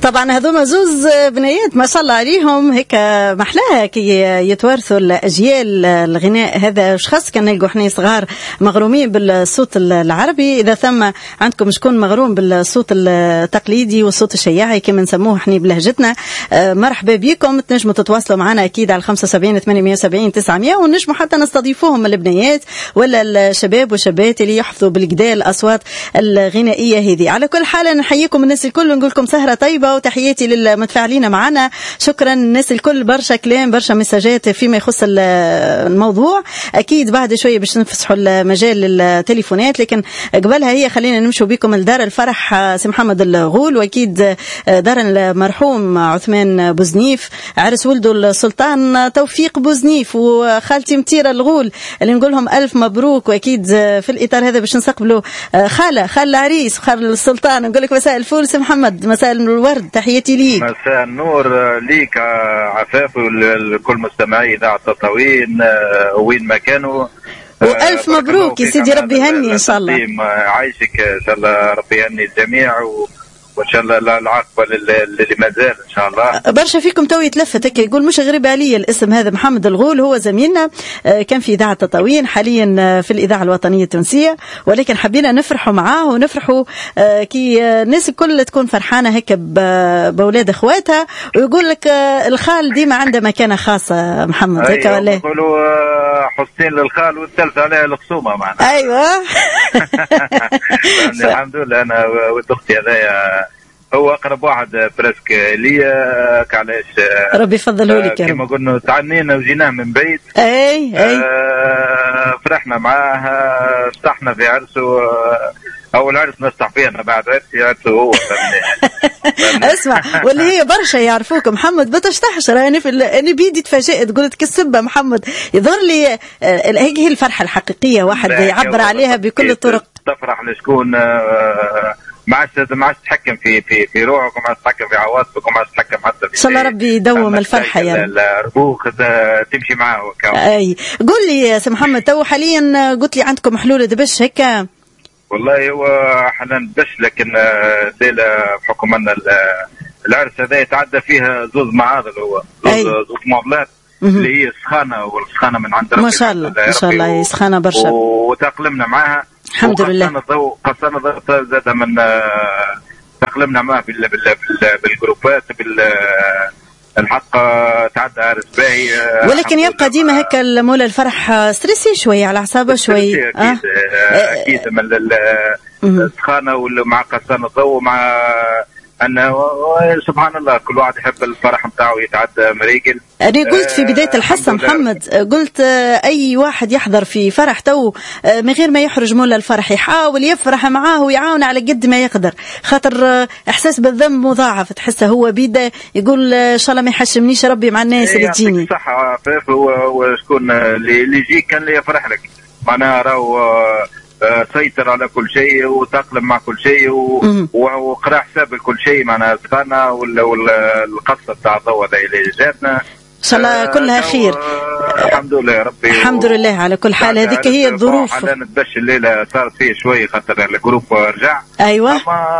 طبعا هذوما زوز بنيات ما شاء الله عليهم، هيك محلاها كي يتوارثوا الأجيال الغناء هذا. وش خاص كان نلقوا احنا صغار مغرومين بالصوت العربي. إذا ثم عندكم شكون مغروم بالصوت التقليدي والصوت الشياعي كما نسموه احنا بلهجتنا، مرحبا بكم. تنجموا تتواصلوا معنا أكيد على 75 870 900، ونجموا حتى نستضيفوهم البنيات ولا الشباب والشابات اللي يحفظوا بالكدا الأصوات الغنائية هذه. على كل حال نحييكم الناس الكل ونقول لكم سهرة طيبة، وتحياتي للمتفاعلين معنا. شكرا الناس الكل، برشا كلام برشا مساجات فيما يخص الموضوع. أكيد بعد شوية باش نفسحوا المجال للتليفونات، لكن قبلها هي خلينا نمشوا بكم لدار الفرح سي محمد الغول، وأكيد دار المرحوم عثمان بوزنيف، عرس ولده السلطان توفيق بوزنيف وخالتي متيرة الغول، اللي نقول لهم ألف مبروك. وأكيد في الإطار هذا باش نستقبلوا خالة العريس وخال السلطان. نقول لك مساء الفول سي محمد، مساء الورد، تحياتي ليك. مساء النور ليك عفاف ولكل مستمعي إذاعة تطاوين وين ما كانوا، وألف مبروك يا سيدي، ربي يهني إن شاء الله. عايشك إن شاء الله، ربي يهني الجميع وان شاء الله العقبه اللي ما زال ان شاء الله. برشا فيكم تو يتلفت هكا يقول مش غريب عليا الاسم هذا. محمد الغول هو زميلنا، كان في اذاعه تطاوين، حاليا في الاذاعه الوطنيه التونسيه، ولكن حبينا نفرحوا معاه ونفرحوا كي الناس الكل تكون فرحانه هكا باولاد اخواتها. ويقول لك الخال ديما عنده مكانه خاصه محمد، هكا ولا يقولوا حسين للخال والثالث عليها الخصومه معنا. ايوه الحمد لله انا ولد اختي هذايا هو اقرب واحد برسك ليا، علاش ربي يفضله لك كما قلنا تعنينا وجيناه من بعيد. اي فرحنا معاه، استحنا في عرسه، اول عرس نستح فيه انا، بعد عرسه هو اسمع، واللي هي برشا يعرفوك محمد بتشتحش راني اني بيدي تفاجئت، قلت كالسبه محمد يظهر لي هيك هي الفرحه الحقيقيه، واحد يعبر عليها بكل الطرق. تفرح لشكون ما عادش تتحكم في روحك، وما عادش تتحكم في عواطفك، وما عادش تتحكم حتى في. ان شاء الله ربي يدوم الفرحه يا رب. الربوخ تمشي معاه. اي قول لي يا سي محمد، تو حاليا قلت لي عندكم حلول دبش هكا؟ والله هو حاليا دبش، لكن ليله بحكم ان العرس هذا يتعدى فيها زوز معاضل، هو زوز معضلات اللي هي سخانه، والسخانه من عند ربي ما شاء الله ما شاء الله، سخانه برشا وتأقلمنا معها الحمد لله. قصنا زاد من تأقلمنا معها بالجروبات الحق تعدى عرس باهي، ولكن يبقى ديما هكا المولى الفرح ستريسي شوي على حسابه شوي. اكيد من السخانه ومع قصنا ضو مع أنه سبحان الله كل واحد يحب الفرح متاعه يتعدى مريقل. أنا قلت في بداية الحصة محمد، قلت أي واحد يحضر في فرح تو من غير ما يحرج مولا الفرح يحاول يفرح معاه ويعاون على قد ما يقدر، خاطر إحساس بالذنب مضاعف، تحسه هو بيده يقول إن شاء الله ما يحشمنيش ربي مع الناس اللي تجيني. صح عفاف، هو شكون اللي يجيك كان اللي يفرح لك، معناها راهو سيطر على كل شيء وتأقلم مع كل شيء وقرا حساب لكل شيء، معناها سخانة والقصة تاع الضوء اللي جاتنا ان شاء الله كلها خير. الحمد لله يا ربي، الحمد لله على كل حال. هذيك هي الظروف. حاليا تبش الليله صارت فيه شوي خاطر الجروب رجع. ايوه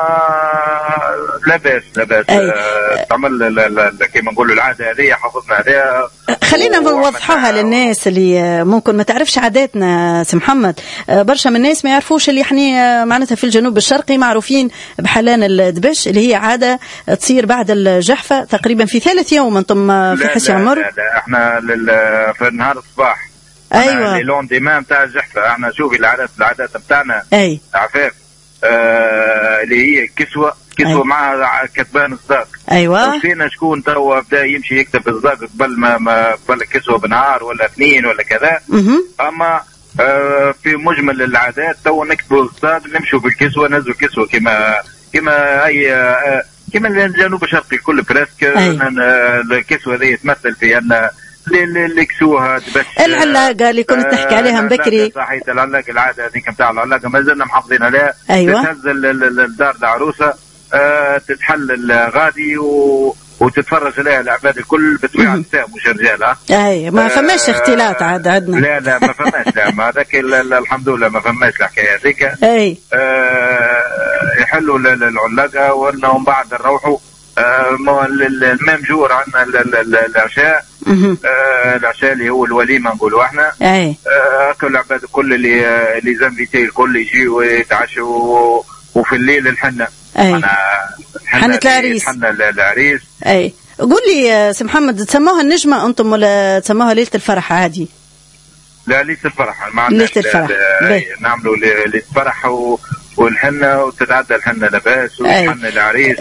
لا باس تعمل كيما نقولوا العاده هذه حفظنا عليها. خلينا نوضحوها للناس اللي ممكن ما تعرفش عاداتنا سي محمد. برشا من الناس ما يعرفوش اللي احنا معناتها في الجنوب الشرقي معروفين بحلان الدبش، اللي هي عاده تصير بعد الجحفه تقريبا في 3 يوم. انتم في حسي عمر؟ لا احنا في نهار الصباح. ايوه لون ديمان تاع الجحفه. احنا شوفي العادات نتاعنا اي عفاف اللي هي كسوه معها كتبان الصداق. ايوه فينا شكون توا بدا يمشي يكتب الصداق قبل الكسوه بنهار ولا 2 ولا كذا. اما في مجمل العادات توا نكتبوا الصداق نمشوا بالكسوه ننزلوا الكسوه كما اي كما الجنوب الشرقي الكل بريسك. الكسوه هذه تمثل في ان اللي كسوها تبش العلاقه اللي كنت تحكي عليها من بكري. صحيح العلاقه العاده هذيك نتاع العلاقه ما زلنا محافظين عليها. أيوة. تنزل الدار العروسه تتحل غادي وتتفرج عليها العباد الكل بطبيعه النساء مش رجال. اي ما فماش اختلاط عندنا. لا ما فماش. لا ما هذاك الحمد لله ما فماش الحكايه هذيك. اي يحلوا العلاقه وانهم بعد نروحوا المام جور عندنا العشاء. العشاء اللي هو الوليمه نقولوا احنا. كل العباد الكل اللي زنبيتي الكل يجيوا ويتعشوا، وفي الليل الحنه. حنة العريس. حنة العريس. اي قول لي سي محمد، تسموها النجمه انتم ولا تسموها ليله الفرح عادي؟ لا ليله الفرح. ليله الفرح نعملوا ليله الفرح والحنه، وتتعدى الحنه لباس، والحنه العريس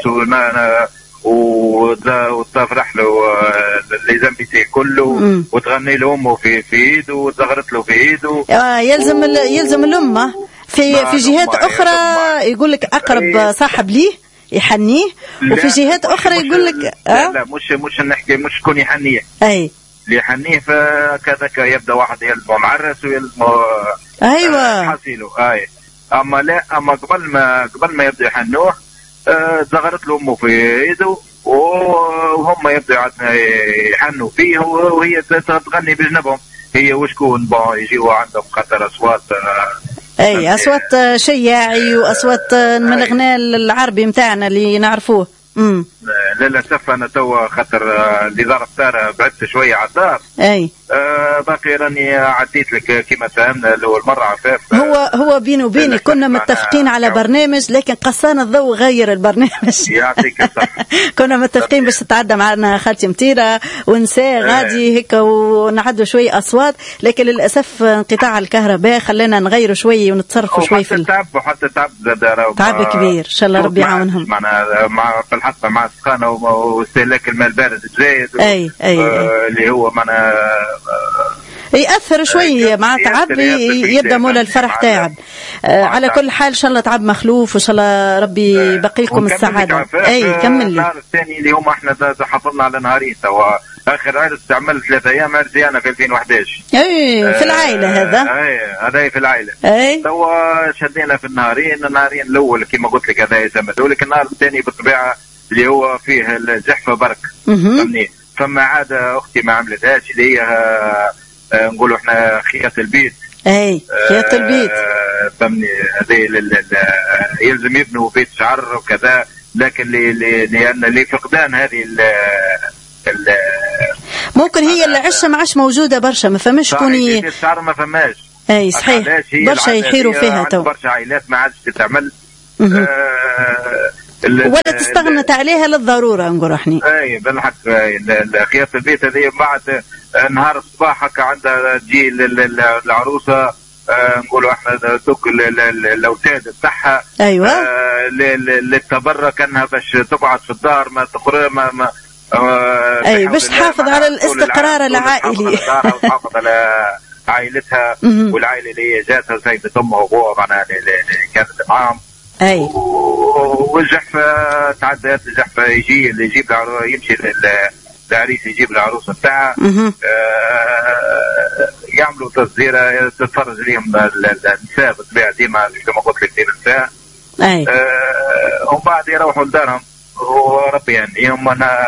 وتفرح له اللي زنبيتي كله، وتغني له امه في ايده، وتزغرت له في ايده. يلزم الامه في جهات اخرى يقول لك اقرب صاحب ليه يحنيه، وفي جهات اخرى يقول لك لا مش نحكي مش كون يحنيه. اللي يحنيه فكذاك يبدا واحد يلزمه معرس ويلزمه حصيله. اما قبل ما يبدا يحنوه زغرت له امه في ايده، وهم يبدأوا يحنوا فيه، وهي تغني بجنبهم هي وشكون يجيوا عندهم خاطر اصوات. اصوات شياعي واصوات من الغناء العربي نتاعنا اللي نعرفوه. للاسف انا توا خاطر اللي ضرب دار بعدت شويه على الدار. باقي راني عديت لك كما فهمنا الاول مره عفاف. هو بيني وبينك كنا متفقين على برنامج، لكن قصانا الضوء غير البرنامج. يعطيك الصحه. كنا متفقين باش تتعدى معنا خالتي متيره ونساء غادي هيك ونعدوا شويه اصوات، لكن للاسف انقطاع الكهرباء خلانا نغيروا شويه ونتصرفوا شويه في حتى تعب كبير. ان شاء الله ربي يعاونهم. مع في الحصه مع السخانه واستهلاك الماء البارد الزايد. اللي هو معنا يأثر شوي مع تعب، يبدا مولا الفرح تعب. على كل حال ان شاء الله تعب مخلوف، وان شاء الله ربي يبقي لكم السعاده. كمل لي. النهار الثاني اللي هم احنا حافظنا على نهارين توا. اخر عرس استعمل 3 ايام عرسي في 2011. في العائله هذا. هذا في العائله. توا شدينا في النهارين الاول كما قلت لك هذا يسمى، لكن النهار الثاني بالطبيعه اللي هو فيه الزحفه برك. فهمني. فما عاده اختي ما عملتهاش اللي هي نقولوا احنا خياط البيت. خياط البيت. فهمني. يلزم يبنوا بيت شعر وكذا، لكن لان لفقدان هذه ممكن هي العشه ما عادش موجوده برشا، ما فماش شكون الشعر ما فماش. صحيح برشا يحيروا فيها تو. برشا عائلات ما عادش تتعمل. ولا تستغنت عليها للضروره نقول احنا. بالحق. خياط البيت هذه بعد نهار الصباح هكا عندها تجي العروسه نقولوا احنا دوك الاوتاد تاعها. للتبرك انها باش تقعد في الدار ما تخرج ما باش تحافظ على الاستقرار العائلي. وتحافظ على عائلتها والعائله اللي هي جاتها سيدة امها وابوها معناها اللي كانت معاهم. والزحف تعدات الزحف يجي اللي يجيب يمشي العريس يجيب العروسه بتاعها. يعملوا تصديره تتفرج لهم النساء بالطبيعه ديما كما قلت لك ديما النساء. ومن بعد يروحوا لدارهم وربي يهنيهم. انا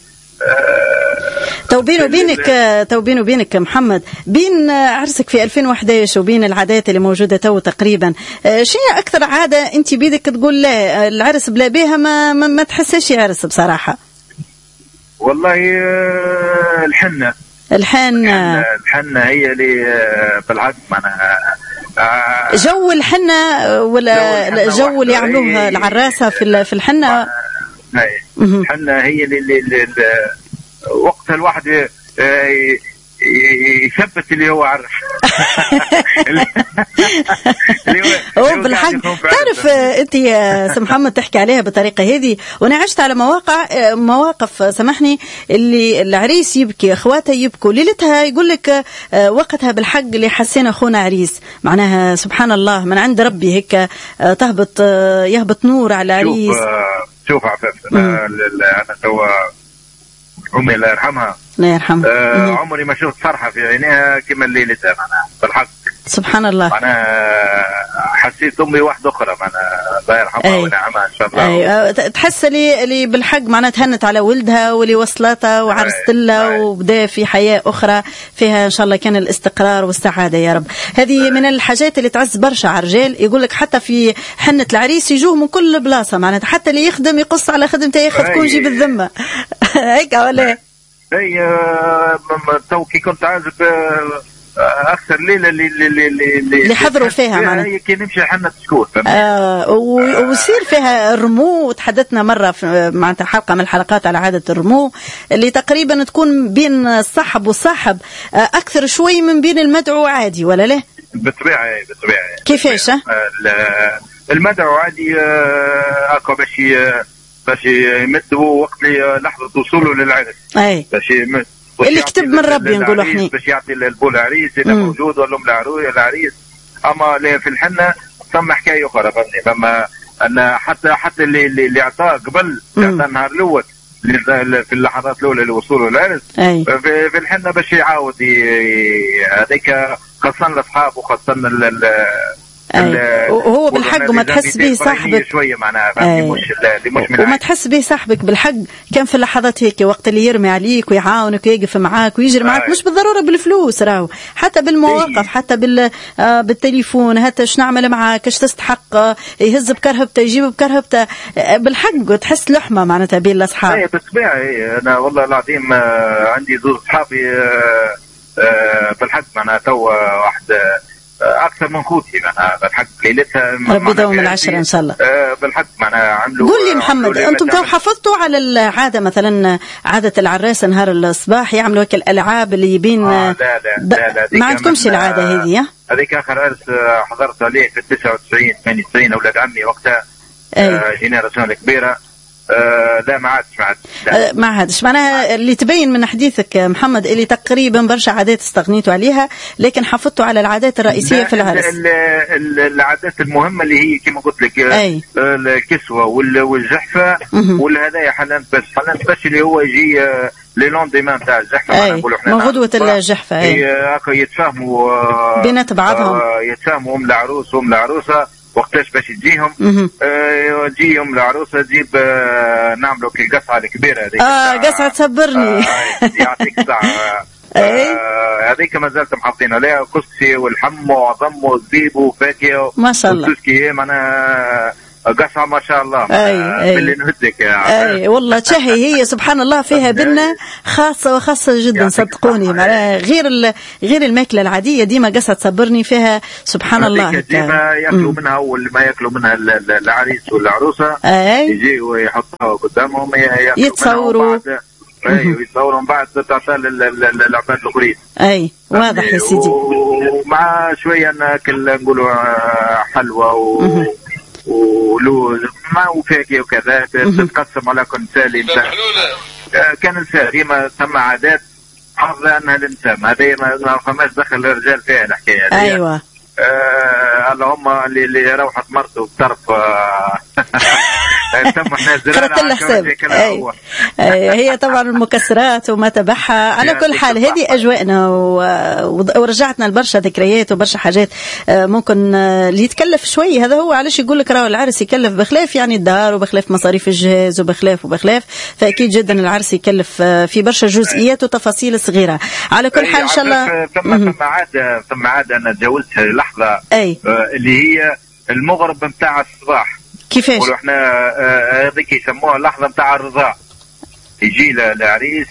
تو بيني وبينك محمد، بين عرسك في 2011 وبين العادات اللي موجوده تو تقريبا، شنو اكثر عاده انت بيدك تقول لا العرس بلا بها ما تحسش عرس بصراحه؟ والله الحنه هي اللي في العقد معناها جو الحنه ولا الجو اللي يعملوها العراسه في الحنه. الحنه هي اللي وقتها الواحد يثبت اللي هو عرف. هو بالحق تعرف انت يا سي محمد تحكي عليها بالطريقه هذه، وانا عشت على مواقف سامحني اللي العريس يبكي اخواته يبكوا ليلتها، يقول لك وقتها بالحق اللي حسينا اخونا عريس معناها سبحان الله من عند ربي هيك يهبط نور على العريس. شوف عفاف انا توا امي الله يرحمها الله يرحمها. عمري ما شفت فرحه في عينيها كما الليلتها معناها بالحق. سبحان الله. انا حسيت امي واحده اخرى معناها الله يرحمها ونعمها ان شاء الله. تحس اللي بالحق معناها تهنت على ولدها واللي وصلتها وعرست لها وبدا في حياه اخرى فيها ان شاء الله كان الاستقرار والسعاده يا رب. هذه من الحاجات اللي تعز برشا على الرجال. يقول لك حتى في حنه العريس يجوه من كل بلاصه معناتها، حتى اللي يخدم يقص على خدمته ياخذ كونجي بالذمه. هيك ولا؟ اي تو كي كنت عازب اكثر ليله اللي حضروا فيها معناتها هي كي نمشي حنا سكوت. ويصير فيها الرمو. وتحدثنا مره في معناتها حلقه من الحلقات على عاده الرمو اللي تقريبا تكون بين الصاحب والصاحب اكثر شوي من بين المدعو عادي ولا لا؟ بالطبيعه. كيفاش؟ المدعو عادي اكو باش يمدوا وقت لحظه وصوله للعرس. اي اللي كتب من ربي نقولوا احنا باش يعطي البو العريس اذا موجود ولا العريس. اما في الحنه ثم حكايه اخرى فهمني. فما ان حتى اللي اعطاه قبل اعطاه النهار الاول في اللحظات الاولى لوصوله للعرس في الحنه باش يعاود هذيك خاصه الاصحاب وخاصه وهو بالحق وما تحس به صاحبك شويه معناها مش وما تحس به صاحبك بالحق كان في اللحظات هيك وقت اللي يرمي عليك ويعاونك ويقف معاك ويجري معاك مش بالضروره بالفلوس راهو حتى بالمواقف حتى بالتليفون حتى ايش نعمل معاك ايش تستحق يهز بكرهبته يجيب بكرهبته بالحق تحس لحمه معناتها بين الاصحاب. اي بالطبيعه. انا والله العظيم عندي زوج اصحابي بالحق معناها تو واحد اكثر من خوتي معناها بالحق ليلتها ربي يدوم العشرة ان شاء الله. بالحق معناها عملوا. قول لي محمد انتم تو حافظتوا على العاده مثلا عاده العراس نهار الصباح يعملوا هيك الالعاب اللي يبين لا ما عندكمش العاده هذه؟ هذيك اخر عرس حضرت عليه في 99 98 اولاد عمي وقتها جينيراسيون كبيره. لا ما عادش معناها اللي تبين من حديثك محمد اللي تقريبا برشا عادات استغنيتوا عليها لكن حافظتوا على العادات الرئيسيه في العرس. العادات المهمه اللي هي كما قلت لك الكسوه والزحفه والهدايا حلنت بس اللي هو يجي لي لونديمان تاع الزحفه نقولوا احنا من غدوه الزحفه يتفاهموا بينات بعضهم يتفاهموا ام العروس وام العروسه وقتاش باش تجيهم. تجيهم العروسه تجيب نعملوا كي قصعه الكبيره هذيك قصعه تصبرني يعطيك الساعه هذيك ما زلت محافظين عليها كسكسي والحم وعظم وزبيب وفاكهه ما شاء الله كسكسي معناها قصعه ما شاء الله باللي نهدك اي والله تشهي هي سبحان الله فيها بنه خاصه وخاصه جدا صدقوني معناها غير الماكله العاديه ديما قصعه تصبرني فيها سبحان الله. ديما ياكلوا منها اول ما ياكلوا منها العريس والعروسه يجيوا يحطوها قدامهم يتصوروا يتصوروا من بعد تعطى للعباد الاخرين. اي واضح يا سيدي. ومع شويه ناكل نقولوا حلوى ولوز ما وفاكهه وكذا تتقسم على كل سالي. كان النساء ديما ثم عادات حافظه انها للنساء هذه ما فماش دخل الرجال فيها الحكايه هذه. ايوه اللهم اللي روحت مرته بطرف تم احنا خربت الحساب. هي طبعا المكسرات وما تبعها على كل حال هذه اجواءنا ورجعتنا لبرشا ذكريات وبرشا حاجات ممكن اللي يتكلف شوي. هذا هو علاش يقول لك راهو العرس يكلف بخلاف يعني الدار وبخلاف مصاريف الجهاز وبخلاف فاكيد جدا العرس يكلف في برشا جزئيات وتفاصيل صغيره. على كل حال ان شاء الله ثم عاده انا تجاوزت لحظه اللي هي المغرب نتاع الصباح. كيفاش؟ نقولوا احنا هذيك يسموها اللحظه نتاع الرضا. يجي العريس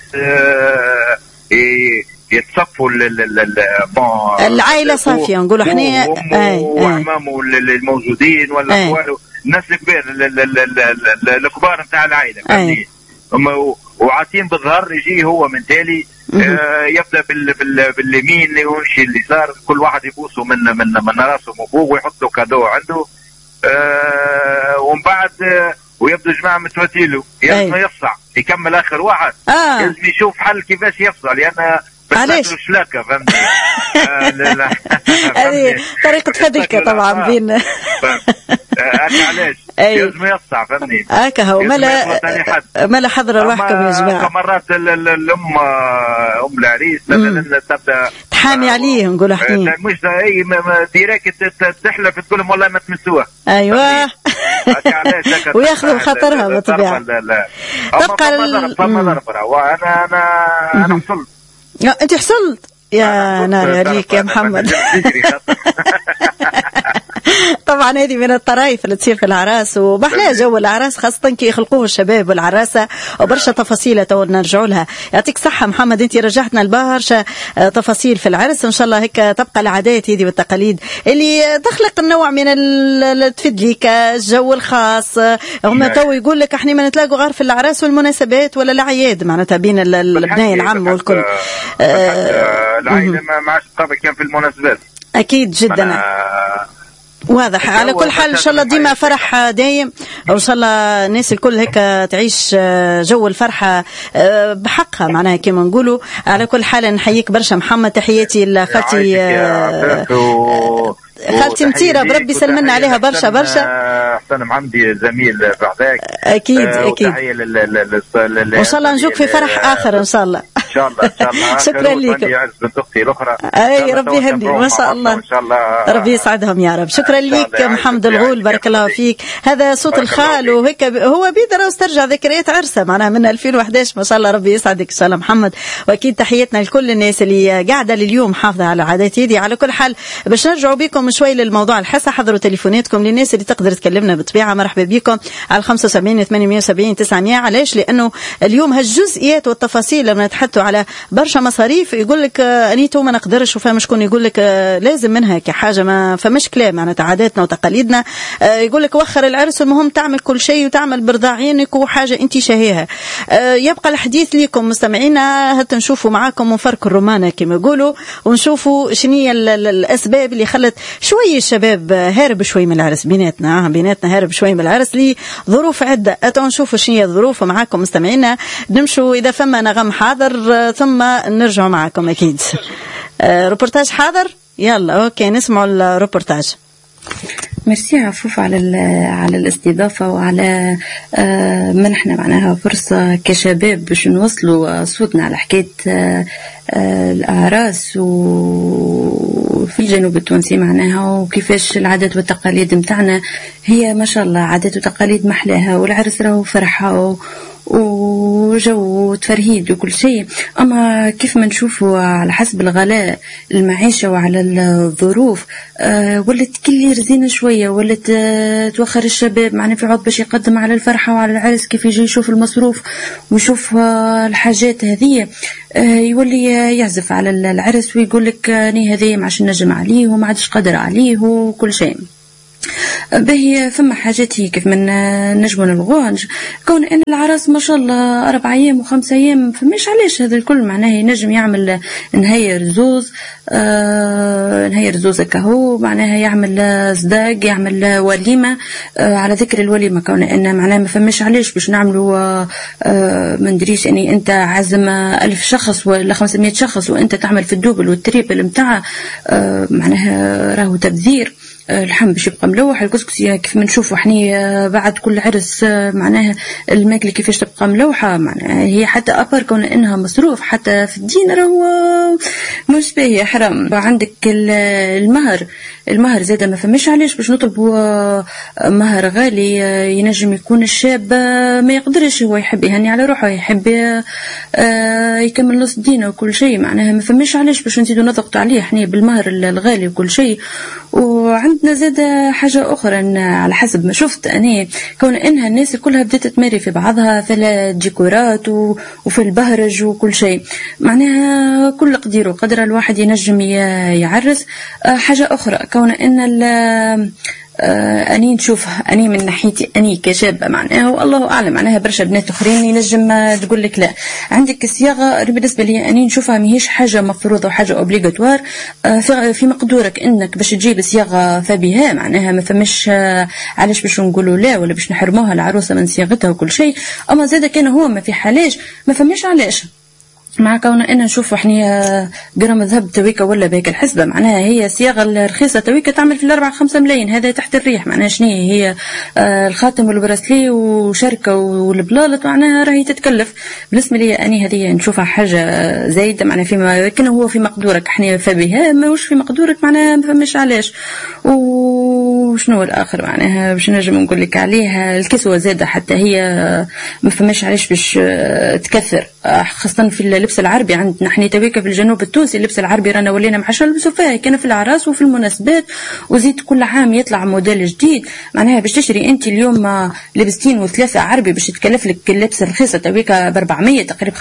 يتصفوا العائله صافيه نقولوا احنا وعمامه الموجودين ولا اخواله الناس الكبار الكبار نتاع العائله وعاطين بالظهر يجي هو من تالي يبدا باليمين ويمشي اليسار كل واحد يبوسه من راسه من فوق ويحط له كادو عنده ومن بعد ويبدو جماعه متوتيله لازم يفصع يكمل اخر واحد لازم يشوف حل كيفاش يفصع لان علاش شلاكه فهمتني. هذه طريقه فدلكه طبعا بين علاش يلزم يصع فهمني هكا هو ملا حضر رواحكم يا جماعه. مرات الام العريس تبدا تحامي عليه نقولوا احنا مش ديريكت تحلف تقول لهم والله ما تمسوها. ايوه وياخذوا خاطرها بالطبيعه. تبقى وانا حصلت. انت حصلت يا نار عليك يا محمد. طبعا هذه من الطرايف اللي تصير في العراس، وبحلاه جو العراس خاصة كي يخلقوه الشباب والعراسة، وبرشا تفاصيل تو نرجعوا لها. يعطيك صحة محمد، انت رجعتنا لبرشا تفاصيل في العرس، ان شاء الله هيك تبقى العادات هذه والتقاليد اللي تخلق النوع من تفيد ليك الجو الخاص. هم تو يقول لك احنا ما نتلاقوا غير في العراس والمناسبات ولا الأعياد معناتها بين البناء العم والكل. العائلة ما عادش تقابل كان في المناسبات. أكيد جدا واضح. على كل حال ان شاء الله ديما فرح دايم، وان شاء الله الناس الكل هيك تعيش جو الفرحه بحقها معناها كما نقولوا. على كل حال نحييك برشا محمد، تحياتي لخالتي خالتي متيرة بربي سلمنا عليها برشا حسن محمدي زميل بعدك. اكيد اكيد وان شاء الله نجوك في فرح اخر ان شاء الله. ان شاء الله ان شاء الله. شكرا لكم. بنت اختي الاخرى اي ربي يهني ما شاء الله، ان شاء الله ربي يسعدهم يا رب. شكرا لك محمد الغول، بارك الله فيك. هذا صوت الخال وهيك هو بيقدر يسترجع ذكريات عرسه معناها من 2011 ما شاء الله. ربي يسعدك ان شاء الله محمد، واكيد تحياتنا لكل الناس اللي قاعده لليوم حافظه على العادات هذه. على كل حال باش نرجعوا بكم شوي للموضوع الحسا، حضروا تليفوناتكم للناس اللي تقدر تكلمنا بالطبيعه. مرحبا بكم على 75 870 900. علاش؟ لانه اليوم هالجزئيات والتفاصيل لما نتحدثوا على برشا مصاريف يقول لك انيتو ما نقدرش، وفهم شكون يقول لك لازم منها كحاجه ما فماش كلام معناتها عاداتنا وتقاليدنا. يقول لك وخر العرس، المهم تعمل كل شيء وتعمل برضا عينك وحاجه انت شهيها. يبقى الحديث لكم مستمعينا، هات نشوفوا معاكم ونفركوا الرومانه كما يقولوا، ونشوفوا شنية الاسباب اللي خلت شويه الشباب هارب شوي من العرس بيناتنا هارب شوي من العرس لظروف عده. اتوا نشوفوا شنية الظروف معاكم مستمعينا، نمشوا اذا فما نغم حاضر ثم نرجع معاكم اكيد. روبورتاج حاضر، يلا اوكي نسمعوا الروبورتاج. ميرسي عفوف على الاستضافة وعلى منحنا معناها فرصة كشباب باش نوصلوا صوتنا على حكاية الأعراس وفي الجنوب التونسي معناها، وكيفاش العادات والتقاليد متاعنا هي ما شاء الله عادات وتقاليد محلاها، والعرس راهو فرحة وجو تفرهيد وكل شيء. أما كيف ما نشوفوا على حسب الغلاء المعيشة وعلى الظروف ولت كل رزينة شوية، ولت توخر الشباب معناه في عود باش يقدم على الفرحة وعلى العرس، كيف يجي يشوف المصروف ويشوف الحاجات هذه يولي يعزف على العرس ويقول لك ني هذه ما عادش نجم عليه وما عادش قادر عليه وكل شيء. باهي فما حاجات هي كيف من نجموا نلغوها، كون ان العراس ما شاء الله 4 أيام و5 أيام، فماش علاش هذا الكل معناه ينجم يعمل نهاية رزوز كهو معناها يعمل صداق، يعمل وليمة على ذكر الوليمة، كون ان معناه ما فماش علاش باش نعملوا ما ندريش اني انت عازم 1000 شخص ولا 500 شخص وانت تعمل في الدوبل والتريبل متاع معناها راهو تبذير. اللحم باش يبقى ملوح، الكسكسي كيف ما نشوفوا احنا بعد كل عرس معناها الماكله كيفاش تبقى ملوحه، معناها هي حتى ابر كون انها مصروف حتى في الدين راهو مش باهي حرام. وعندك المهر زاده ما فماش علاش باش نطلبوا مهر غالي، ينجم يكون الشاب ما يقدرش هو يحب يهني على روحه، يحب يكمل نص دينه وكل شيء، معناها ما فماش علاش باش نزيدوا نضغطوا عليه احنا بالمهر الغالي وكل شيء. وعندنا زادة حاجة أخرى على حسب ما شفت أنا، كون إنها الناس كلها بدأت تماري في بعضها في الديكورات وفي البهرج وكل شيء، معناها كل قدر الواحد ينجم يعرس. حاجة أخرى كون إن أني نشوف أني من ناحيتي أني كشابة معناها والله أعلم معناها برشا بنات أخرين ينجم تقول لك لا، عندك الصياغة بالنسبة لي أني نشوفها ماهيش حاجة مفروضة وحاجة أوبليغاتوار في مقدورك إنك باش تجيب صياغة فبها، معناها ما فمش علاش باش نقولوا لا ولا باش نحرموها العروسة من صياغتها وكل شيء. أما زادة كان هو ما في حالاش ما فمش علاش مع كون أنا نشوف احنا جرام ذهب تويكا ولا بهيك الحسبة، معناها هي صياغة الرخيصة تويكا تعمل في 4-5 ملايين، هذا تحت الريح. معناها شنو هي الخاتم والبراسلي وشركة والبلالط، معناها راهي تتكلف. بالنسبة لي أنا هذه نشوفها حاجة زايدة، معناها فيما كان هو في مقدورك احنا فبها، ما وش في مقدورك معناها ما فماش علاش. وشنو الآخر معناها باش نجم نقول لك عليها الكسوة زادة حتى هي ما فماش علاش باش تكثر، خاصة في اللبس العربي. عندنا احنا تويكا في الجنوب التونسي اللبس العربي رانا ولينا محشر نلبسوا فيه، كان في الأعراس وفي المناسبات، وزيد كل عام يطلع موديل جديد. معناها باش تشتري انت اليوم لبستين وثلاثة عربي باش تكلف لك اللبس الرخيصة تويكا ب400 تقريبا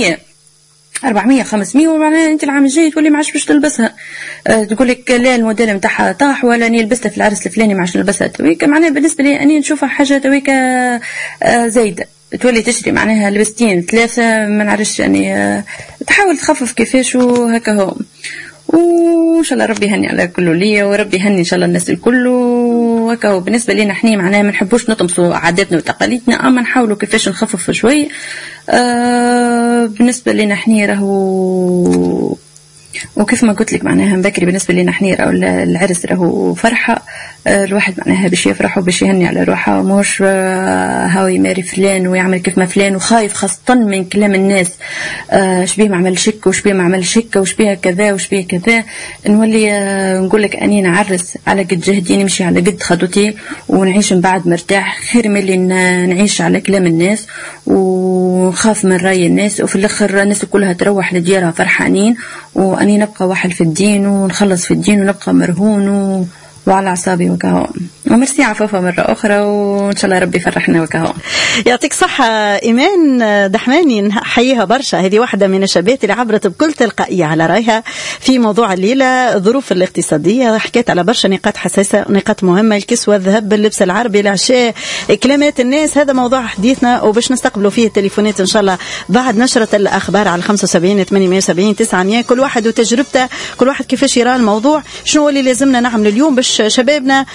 500 ومعناها انت العام الجاي تولي ما عادش باش تلبسها. تقول لك لا الموديل نتاعها طاح، ولا اني لبستها في العرس الفلاني ما عادش نلبسها تويكا. معناها بالنسبه لي اني نشوفها حاجه تويكا زايده، تولي تشتري معناها لبستين ثلاثه ما نعرفش يعني، تحاول تخفف كيفاش وهكا هو. وان شاء الله ربي يهني على كل ليا، وربي يهني ان شاء الله الناس الكل وهكا. بالنسبه لنا احنا معناها ما نحبوش نطمسوا عاداتنا وتقاليدنا، اما نحاولوا كيفاش نخفف شوي. بالنسبه لنا احنا راهو وكيف ما قلت لك معناها بكري، بالنسبه لنا احنا راهو العرس راهو فرحه، الواحد معناها باش يفرح وباش يهني على روحه، مش هاو يماري فلان ويعمل كيف ما فلان، وخايف خاصه من كلام الناس شبيه ما عمل شك وشبيه ما عمل شك وشبيه كذا وشبيه كذا. نولي نقول لك اني نعرس على قد جهدي، نمشي على قد خطوتي ونعيش من بعد مرتاح، خير من اللي نعيش على كلام الناس ونخاف من راي الناس، وفي الاخر الناس كلها تروح لديارها فرحانين، واني نبقى واحد في الدين ونخلص في الدين ونبقى مرهون وعلى أعصابي وكهو. ومرسي عفوفة مرة أخرى، وإن شاء الله ربي يفرحنا وكهو. يعطيك صحة إيمان دحماني، نحييها برشا. هذه واحدة من الشابات اللي عبرت بكل تلقائية على رأيها في موضوع الليلة، الظروف الاقتصادية، حكيت على برشا نقاط حساسة، نقاط مهمة، الكسوة، الذهب، اللبس العربي، العشاء، كلمات الناس. هذا موضوع حديثنا وباش نستقبلوا فيه التليفونات إن شاء الله بعد نشرة الأخبار على 75 870 900. كل واحد وتجربته، كل واحد كيفاش يرى الموضوع، شنو اللي لازمنا نعمل اليوم باش شبابنا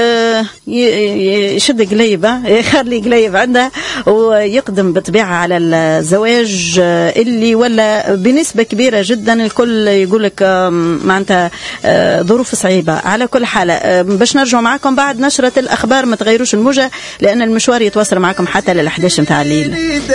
يشد قليبه، يخلي قليب عنده ويقدم بطبيعه على الزواج اللي ولا بنسبه كبيره جدا الكل يقول لك معناتها ظروف صعيبه. على كل حال باش نرجع معكم بعد نشره الاخبار، ما تغيروش الموجه لان المشوار يتواصل معكم حتى لل11 متاع الليل.